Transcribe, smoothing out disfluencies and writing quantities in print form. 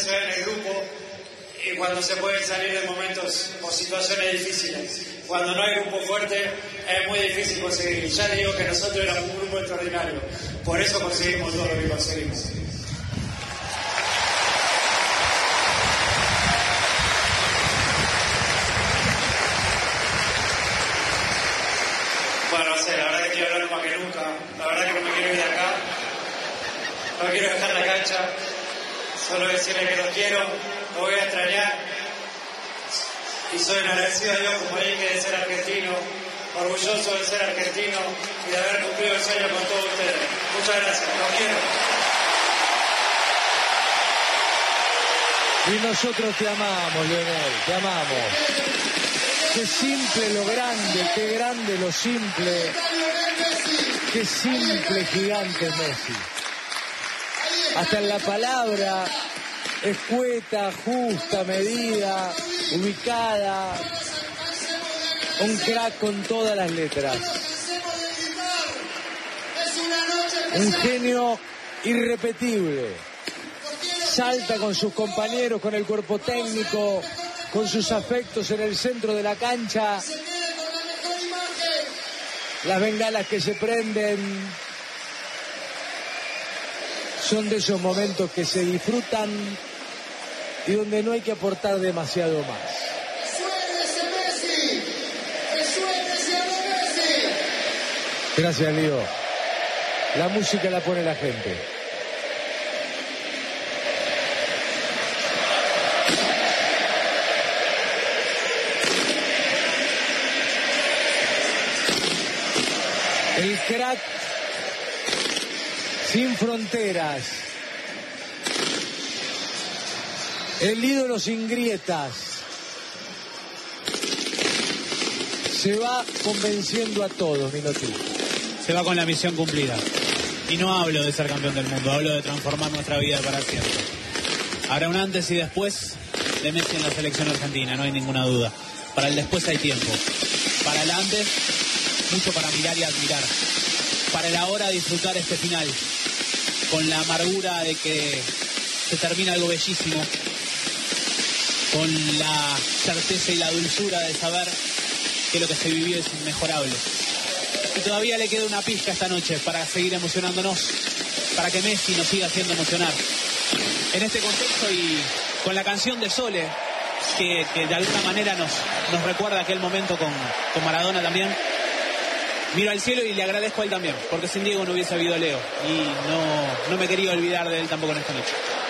se ve en el grupo y cuando se pueden salir de momentos o situaciones difíciles. Cuando no hay grupo fuerte es muy difícil conseguir. Ya digo que nosotros éramos un grupo extraordinario, por eso conseguimos todo lo que conseguimos. Bueno, no sé, la verdad que quiero hablar más que nunca. La verdad que no me quiero ir de acá. No quiero dejar la cancha. Solo decirle que los quiero, los voy a extrañar. Y soy agradecido a Dios, como dije, de ser argentino, orgulloso de ser argentino y de haber cumplido el sueño con todos ustedes. Muchas gracias, los quiero. Y nosotros te amamos, Lionel, te amamos. Qué simple lo grande, qué grande lo simple. Qué simple, gigante Messi. Hasta en la palabra, escueta, justa, medida, ubicada. Un crack con todas las letras. Un genio irrepetible. Salta con sus compañeros, con el cuerpo técnico, con sus afectos en el centro de la cancha. Las bengalas que se prenden son de esos momentos que se disfrutan y donde no hay que aportar demasiado más. Gracias, Lío. La música la pone la gente. El crack sin fronteras. El ídolo sin grietas. Se va convenciendo a todos, Minotti. Se va con la misión cumplida. Y no hablo de ser campeón del mundo, hablo de transformar nuestra vida para siempre. Habrá un antes y después de Messi en la selección argentina, no hay ninguna duda. Para el después hay tiempo. Para el antes, mucho para mirar y admirar. Para el ahora, disfrutar este final. Con la amargura de que se termina algo bellísimo. Con la certeza y la dulzura de saber que lo que se vivió es inmejorable. Y todavía le queda una pizca esta noche para seguir emocionándonos, para que Messi nos siga haciendo emocionar. En este contexto y con la canción de Sole, que de alguna manera nos recuerda aquel momento con Maradona también, miro al cielo y le agradezco a él también, porque sin Diego no hubiese habido Leo. Y no me quería olvidar de él tampoco en esta noche.